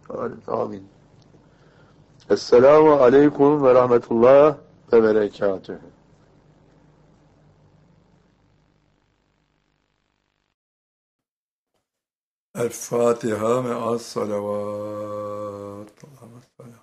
Amin. Esselamu aleyküm ve rahmetullah ve berekatühü. El Fatiha me'as salavat.